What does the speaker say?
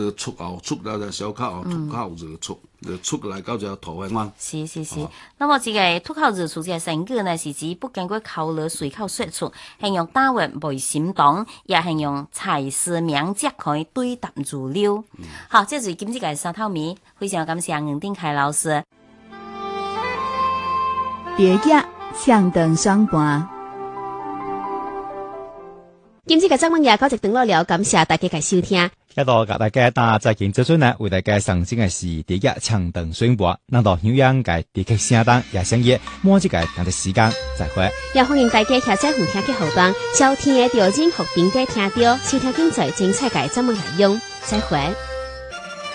个出后出了的小口出口这个出来到这桃园湾。 是。那么这个脱口而出这个成语呢，是指不经过口里随口说出，形容答话未心动，也形容才思明即可以对答如流。好，这就是今日嘅沙透米，非常感谢黄定凯老师。 蝶仔向等双盘。 今次嘅节目也到一段落了，感谢大家嘅收听。 一度甲大家打再見，最初呢為大家上陣嘅是第一長凳宣播，讓到紐央嘅地區聲檔也聲熱，摸這個等嘅時間再會。 也歡迎大家下載互聽嘅後幫，收聽嘅條件和平地聽到，收聽更多精彩嘅節目內容，再會。